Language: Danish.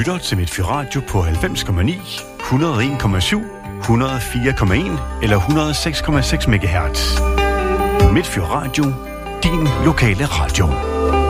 lytter til Midtfyr Radio på 90,9, 101,7, 104,1 eller 106,6 MHz. Midtfyr Radio, din lokale radio.